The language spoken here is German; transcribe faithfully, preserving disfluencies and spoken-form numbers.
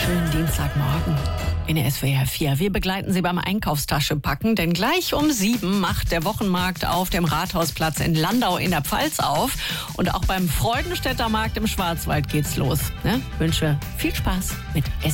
Schönen Dienstagmorgen in der S W R vier. Wir begleiten Sie beim Einkaufstaschepacken, denn gleich um sieben macht der Wochenmarkt auf dem Rathausplatz in Landau in der Pfalz auf. Und auch beim Freudenstädter Markt im Schwarzwald geht's los. Ne? Wünsche viel Spaß mit S W R vier.